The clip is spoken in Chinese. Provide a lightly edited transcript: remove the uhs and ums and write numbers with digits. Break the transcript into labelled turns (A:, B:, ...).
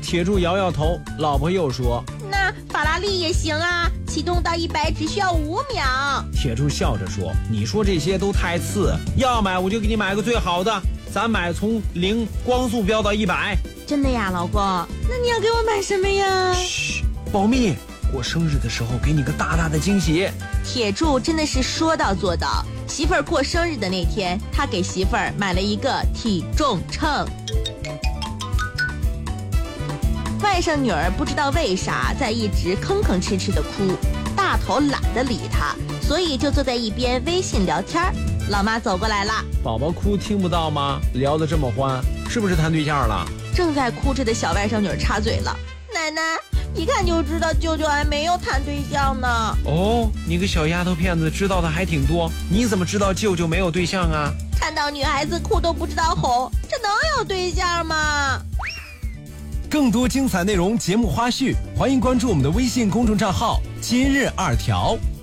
A: 铁柱摇摇头，老婆又说：
B: 那法拉利也行啊，启动到100只需要5秒。
A: 铁柱笑着说：你说这些都太次，要买我就给你买个最好的，咱买从0光速飙到100。
B: 真的呀，老公？那你要给我买什么呀？
A: 嘘，保密，过生日的时候给你个大大的惊喜。
B: 铁柱真的是说到做到，媳妇儿过生日的那天，他给媳妇儿买了一个体重秤。外甥女儿不知道为啥在一直吭吭哧哧的哭，大头懒得理她，所以就坐在一边微信聊天。老妈走过来了，
A: 宝宝哭听不到吗？聊得这么欢，是不是谈对象了？
B: 正在哭着的小外甥女儿插嘴了，奶奶一看就知道舅舅还没有谈对象呢。
A: 哦，你个小丫头片子知道的还挺多，你怎么知道舅舅没有对象啊？
B: 看到女孩子哭都不知道哄，这能有对象吗？
C: 更多精彩内容节目花絮，欢迎关注我们的微信公众账号今日2条。